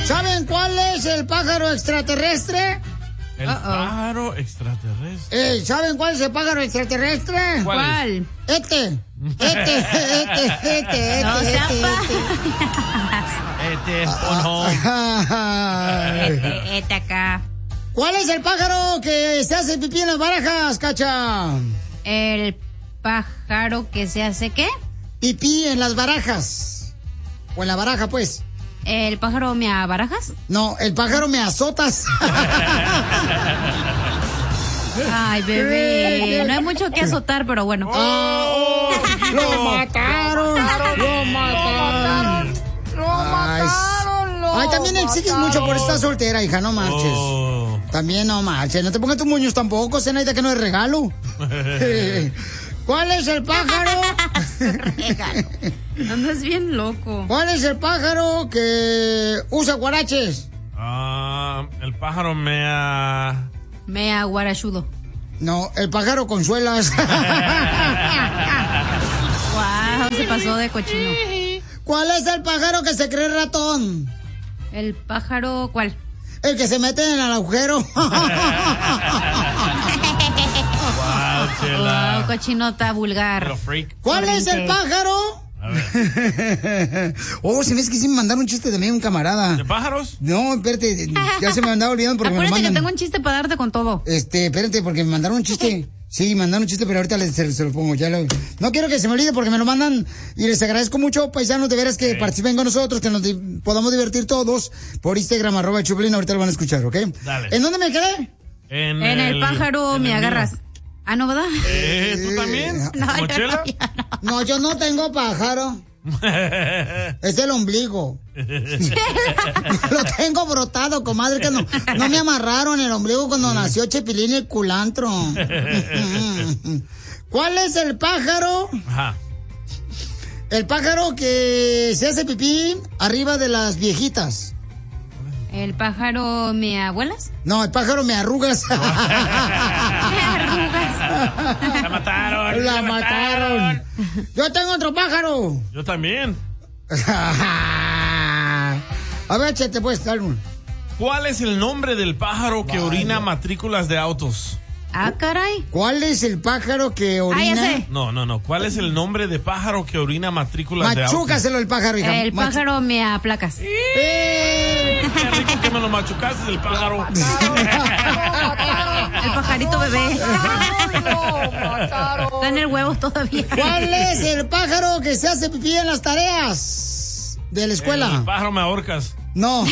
¿Saben cuál es el pájaro extraterrestre? El pájaro extraterrestre. ¿Saben cuál es el pájaro extraterrestre? ¿Cuál? Este acá. ¿Cuál es el pájaro que se hace pipí en las barajas, Cacha? El pájaro que se hace, ¿qué? Pipí en las barajas. O en la baraja, pues. ¿El pájaro me abarajas? No, el pájaro me azotas. Ay, bebé. No hay mucho que azotar, pero bueno. ¡Lo mataron! Ay, también exiges mucho por estar soltera, hija, no marches. También no marches. No te pongas tus moños tampoco, Zenaida, que no es regalo. ¿Cuál es el pájaro? Regalo. Andas bien loco. ¿Cuál es el pájaro que usa guaraches? El pájaro mea guarachudo. No, el pájaro con suelas. Wow, se pasó de cochino. ¿Cuál es el pájaro que se cree ratón? ¿El pájaro cuál? El que se mete en el agujero. Wow, cochinota vulgar. ¿Cuál es el pájaro? Se me hace que sí me mandaron un chiste también un camarada. ¿De pájaros? No, espérate, ya se me andaba olvidando porque acuérdate me lo mandan. que tengo un chiste para darte con todo. Espérate, porque me mandaron un chiste. Sí, mandaron un chiste, pero ahorita se lo pongo. No quiero que se me olvide porque me lo mandan y les agradezco mucho, paisanos, de veras que participen con nosotros, que nos podamos divertir todos por Instagram, @Choplin, ahorita lo van a escuchar, ¿ok? Dale. ¿En dónde me quedé? En el pájaro me agarras. Ah, ¿no, verdad? ¿Tú también? No, ¿Mochela? No, yo no tengo pájaro. Es el ombligo. Lo tengo brotado, comadre, que no me amarraron el ombligo cuando nació Chepilín el culantro. ¿Cuál es el pájaro? Ajá. El pájaro que se hace pipí arriba de las viejitas. ¿El pájaro me abuelas? No, el pájaro me arrugas. Me arrugas. La mataron. La mataron. Yo tengo otro pájaro. Yo también. A ver, chete, pues, algo. ¿Cuál es el nombre del pájaro que orina matrículas de autos? Ah, caray. ¿Cuál es el pájaro que orina? Ya sé. No. ¿Cuál es el nombre de pájaro que orina matrículas de autos? Machúcaselo el pájaro, hija. El pájaro me aplacas. Qué rico que me lo machucaste, el pájaro. El pajarito bebé. Está en el huevo todavía. ¿Cuál es el pájaro que se hace pipí en las tareas de la escuela? El pájaro me ahorcas. No.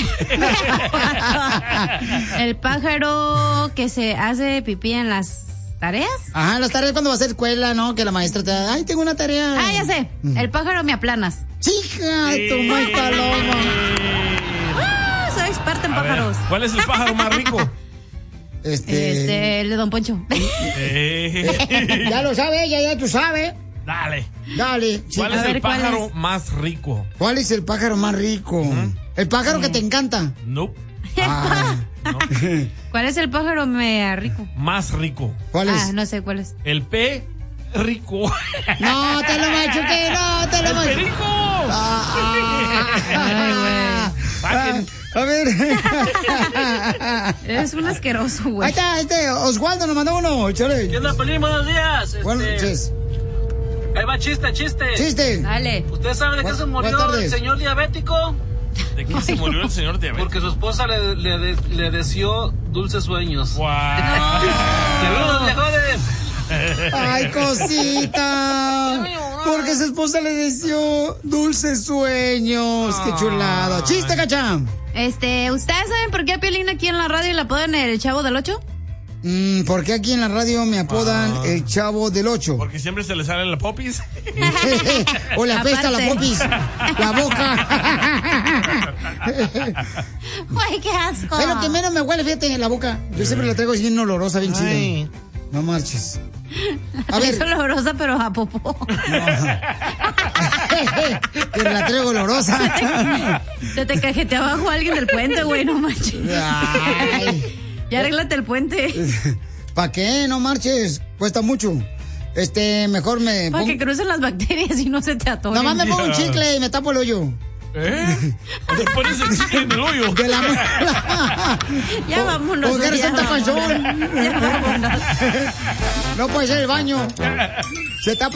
El pájaro que se hace pipí en las tareas. Ajá, en las tareas cuando va a hacer escuela, ¿no? Que la maestra te da, ay, tengo una tarea. Ah, ya sé. El pájaro me aplanas. Chica, tu muy paloma. Soy experta en pájaros. Ver, ¿cuál es el pájaro más rico? El de Don Poncho. Ya lo sabe, ya tú sabes. Dale. Sí. ¿Cuál es el pájaro más rico? ¿Cuál es el pájaro más rico? ¿El pájaro que te encanta? Nope. No. ¿Cuál es el pájaro rico? Más rico. ¿Cuál es? No sé cuál es. El rico. No, te lo machuqué, no, te lo machuqué. ¡El perico! A ver. Eres un asqueroso, güey. Ahí está, Oswaldo nos mandó uno, chale. ¿Qué onda, Pelín? Buenos días. Buenos días. Ahí va chiste. Chiste. Dale. ¿Usted sabe de qué se murió el señor diabético? ¿De qué se murió el señor diabético? Porque su esposa le deseó dulces sueños. ¡Wow! ¡Saludos, viejones! Ay, cosita. Porque su esposa le deseó dulces sueños. Qué chulado. Chiste, Cacha. ¿Ustedes saben por qué a Piolín aquí en la radio le apodan el Chavo del 8? ¿Por qué aquí en la radio me apodan el Chavo del 8? Porque siempre se le sale la popis. O le apesta la popis. La boca. Ay, qué asco. Es lo que menos me huele, fíjate, en la boca. Yo siempre la traigo bien olorosa, bien chida. No marches. A ver. Es olorosa, pero a popó. No. Pero la traigo olorosa. Se te cajetea abajo alguien del puente, güey, no marches. Ay. Ya arréglate el puente. ¿Para qué? No marches. Cuesta mucho. Mejor me Para que crucen las bacterias y no se te atoren. Nomás me pongo un chicle y me tapo el hoyo. Te pones el chicle en el hoyo. De la muela. Ya vámonos. Porque eres ya Santa vámonos. Panzón. Ya vámonos. No puede ser el baño. Se tapa.